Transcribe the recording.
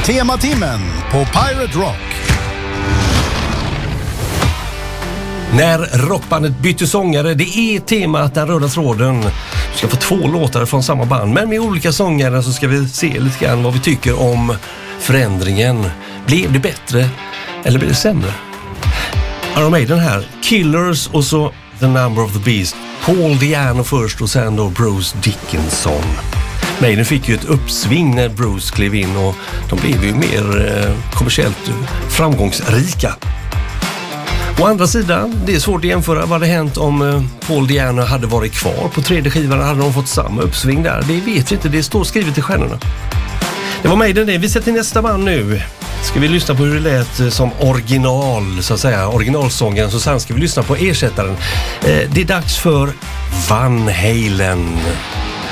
Tematimmen på Pirate Rock. När rockbandet bytte sångare, det är temat Den röda tråden. Du ska få 2 låtar från samma band, men med olika sångare, så ska vi se lite grann vad vi tycker om förändringen. Blev det bättre eller blev det sämre? Iron Maiden här, Killers och så The Number of the Beast. Paul Di'Anno först och sen då Bruce Dickinson. Maiden fick ju ett uppsving när Bruce klev in och de blev ju mer kommersiellt framgångsrika. Å andra sidan, det är svårt att jämföra vad det hänt om Paul Di'Anno hade varit kvar på 3:e skivan. Hade de fått samma uppsving där? Det vet vi inte, det står skrivet i stjärnorna. Det var Maiden det. Vi sätter nästa band nu. Ska vi lyssna på hur det lät som original, så att säga, originalsången, så sen ska vi lyssna på ersättaren. Det är dags för Van Halen.